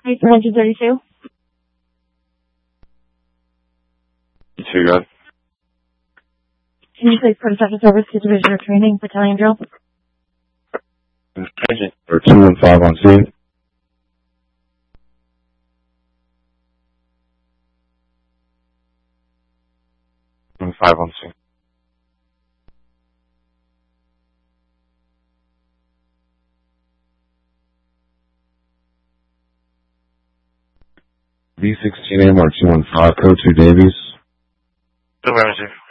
Eight for 132. You got. Can you please put a second service to division of training, battalion drill? Agent for 215 on scene. And 5 on scene. V16A Mark 215, code 2 Davies. Still Ramsey.